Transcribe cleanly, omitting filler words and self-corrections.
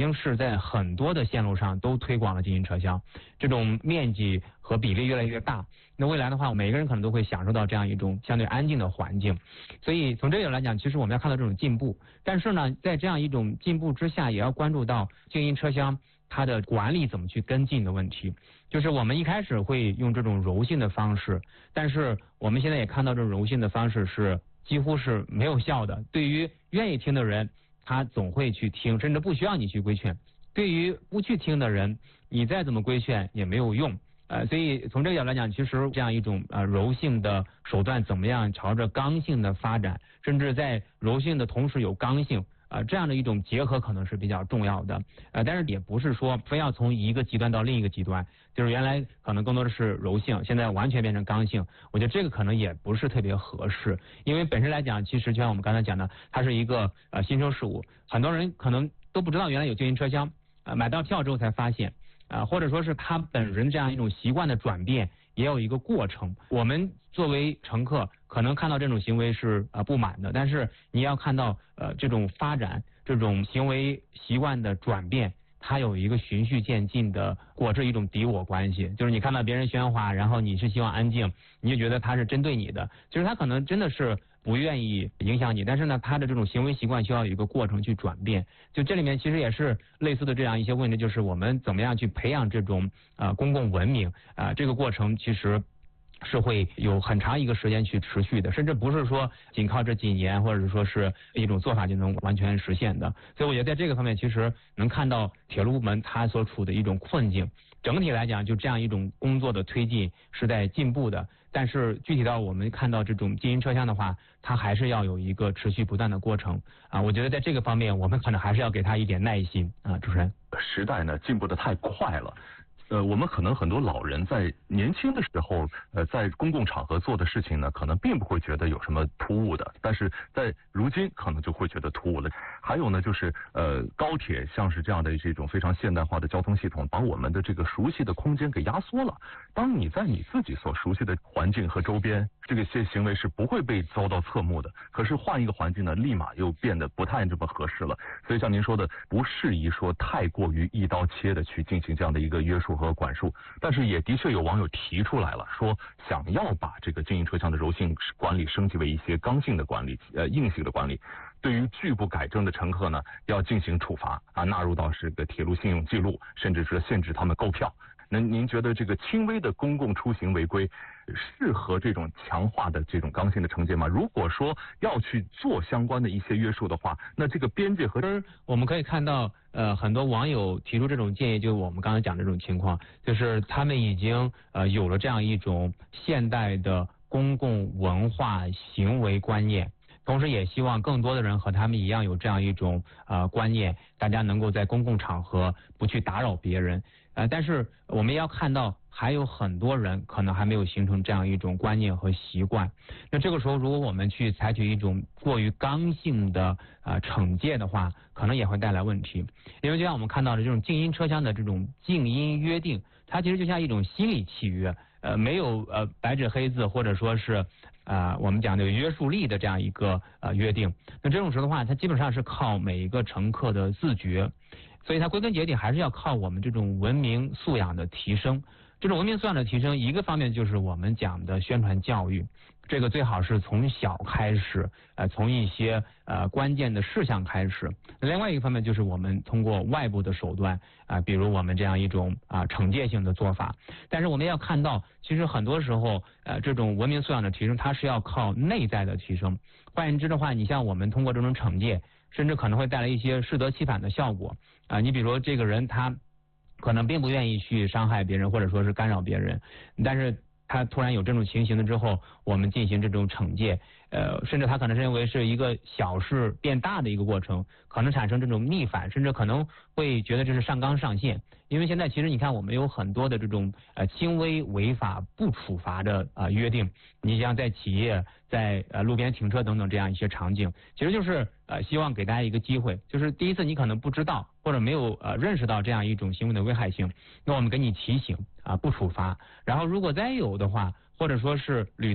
经是在很多的线路上都推广了静音车厢，这种面积和比例越来越大。那未来的话，每个人可能都会享受到这样一种相对安静的环境。所以从这个来讲，其实我们要看到这种进步。但是呢，在这样一种进步之下，也要关注到静音车厢它的管理怎么去跟进的问题。就是我们一开始会用这种柔性的方式，但是我们现在也看到这种柔性的方式是几乎是没有效的。对于愿意听的人，他总会去听，甚至不需要你去规劝。对于不去听的人，你再怎么规劝也没有用。所以从这个角度来讲，其实这样一种柔性的手段怎么样朝着刚性的发展，甚至在柔性的同时有刚性，这样的一种结合可能是比较重要的。但是也不是说非要从一个极端到另一个极端，就是原来可能更多的是柔性，现在完全变成刚性，我觉得这个可能也不是特别合适。因为本身来讲，其实就像我们刚才讲的，它是一个新生事物，很多人可能都不知道原来有静音车厢，买到票之后才发现。或者说是他本人这样一种习惯的转变也有一个过程。我们作为乘客可能看到这种行为是不满的，但是你要看到这种发展，这种行为习惯的转变，它有一个循序渐进的过程，一种敌我关系。就是你看到别人喧哗，然后你是希望安静，你就觉得他是针对你的，就是他可能真的是不愿意影响你，但是呢，他的这种行为习惯需要有一个过程去转变。就这里面其实也是类似的这样一些问题，就是我们怎么样去培养这种公共文明这个过程其实是会有很长一个时间去持续的，甚至不是说仅靠这几年或者说是一种做法就能完全实现的。所以我觉得在这个方面其实能看到铁路部门它所处的一种困境。整体来讲，就这样一种工作的推进是在进步的，但是具体到我们看到这种静音车厢的话，它还是要有一个持续不断的过程我觉得在这个方面我们可能还是要给他一点耐心主持人。 时代呢进步的太快了。我们可能很多老人在年轻的时候，在公共场合做的事情呢，可能并不会觉得有什么突兀的，但是在如今可能就会觉得突兀了。还有呢，就是高铁像是这样的这种非常现代化的交通系统，把我们的这个熟悉的空间给压缩了。当你在你自己所熟悉的环境和周边，这个些行为是不会被遭到侧目的。可是换一个环境呢，立马又变得不太这么合适了。所以像您说的，不适宜说太过于一刀切的去进行这样的一个约束和管束。但是也的确有网友提出来了，说想要把这个静音车厢的柔性管理升级为一些刚性的管理，硬性的管理。对于拒不改正的乘客呢，要进行处罚纳入到这个铁路信用记录，甚至是限制他们购票。那您觉得这个轻微的公共出行违规适合这种强化的这种刚性的惩戒吗？如果说要去做相关的一些约束的话，那这个边界和我们可以看到很多网友提出这种建议，就是我们刚才讲的这种情况，就是他们已经有了这样一种现代的公共文化行为观念，同时也希望更多的人和他们一样有这样一种观念，大家能够在公共场合不去打扰别人。但是我们也要看到还有很多人可能还没有形成这样一种观念和习惯。那这个时候如果我们去采取一种过于刚性的惩戒的话，可能也会带来问题。因为就像我们看到的这种静音车厢的这种静音约定，它其实就像一种心理契约，没有白纸黑字或者说是我们讲的有约束力的这样一个约定。那这种时候的话，它基本上是靠每一个乘客的自觉，所以它归根结底还是要靠我们这种文明素养的提升。这种文明素养的提升，一个方面就是我们讲的宣传教育，这个最好是从小开始，从一些关键的事项开始。另外一个方面就是我们通过外部的手段比如我们这样一种惩戒性的做法。但是我们要看到，其实很多时候这种文明素养的提升，它是要靠内在的提升。换言之的话，你像我们通过这种惩戒，甚至可能会带来一些适得其反的效果你比如说这个人他可能并不愿意去伤害别人，或者说是干扰别人，但是他突然有这种情形了之后，我们进行这种惩戒，甚至他可能认为是一个小事变大的一个过程，可能产生这种逆反，甚至可能会觉得这是上纲上线。因为现在其实你看我们有很多的这种轻微违法不处罚的约定，你像在企业在路边停车等等这样一些场景，其实就是希望给大家一个机会，就是第一次你可能不知道或者没有认识到这样一种行为的危害性，那我们给你提醒不处罚，然后如果再有的话，或者说是